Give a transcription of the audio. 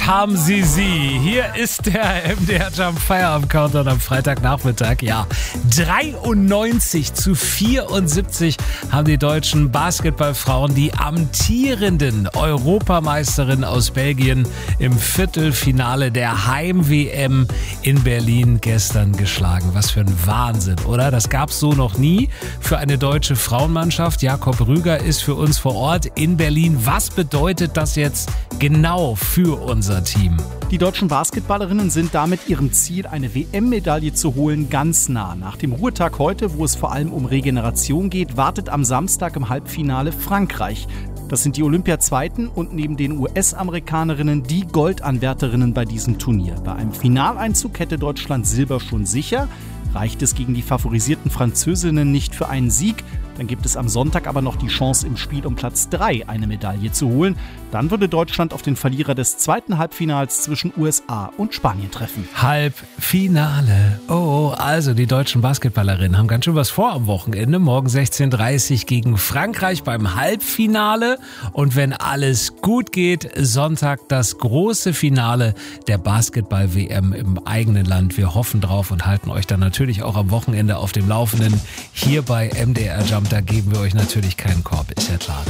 haben sie. Hier ist der MDR Jump Feierabend Countdown am Freitagnachmittag. Ja, 93:74 haben die deutschen Basketballfrauen die amtierenden Europameisterinnen aus Belgien im Viertelfinale der Heim-WM in Berlin gestern geschlagen. Was für ein Wahnsinn, oder? Das gab's so noch nie für eine deutsche Frauenmannschaft. Jakob Rüger ist für uns vor Ort in Berlin. Was bedeutet das jetzt genau für unser Team? Die deutschen Basketballerinnen sind damit ihrem Ziel, eine WM-Medaille zu holen, ganz nah. Nach dem Ruhetag heute, wo es vor allem um Regeneration geht, wartet am Samstag im Halbfinale Frankreich. Das sind die Olympiazweiten und neben den US-Amerikanerinnen die Goldanwärterinnen bei diesem Turnier. Bei einem Finaleinzug hätte Deutschland Silber schon sicher. Reicht es gegen die favorisierten Französinnen nicht für einen Sieg, dann gibt es am Sonntag aber noch die Chance, im Spiel um Platz 3 eine Medaille zu holen. Dann würde Deutschland auf den Verlierer des zweiten Halbfinals zwischen USA und Spanien treffen. Halbfinale. Oh, also die deutschen Basketballerinnen haben ganz schön was vor am Wochenende. Morgen 16:30 gegen Frankreich beim Halbfinale. Und wenn alles gut geht, Sonntag das große Finale der Basketball-WM im eigenen Land. Wir hoffen drauf und halten euch dann natürlich auch am Wochenende auf dem Laufenden. Hier bei MDR Jump, da geben wir euch natürlich keinen Korb, ist ja klar.